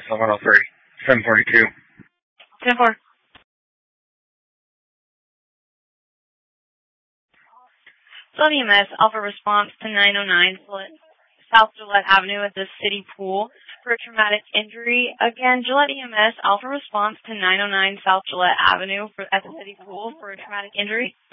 EMS on 103. 742. 10-4. Gillette EMS, Alpha response to 909 South Gillette Avenue at the City Pool for a traumatic injury. Again, Gillette EMS, Alpha response to 909 South Gillette Avenue at the City Pool for a traumatic injury.